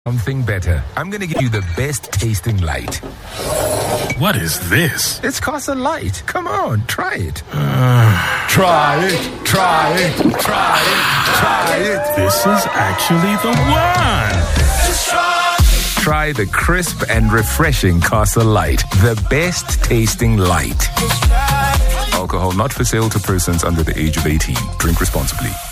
Something better. I'm going to give you the best tasting light. What is this? It's Casa Light. Come on, try it. Try it. This is actually the one. Try the crisp and refreshing Casa Light. The best tasting light. Alcohol not for sale to persons under the age of 18. Drink responsibly.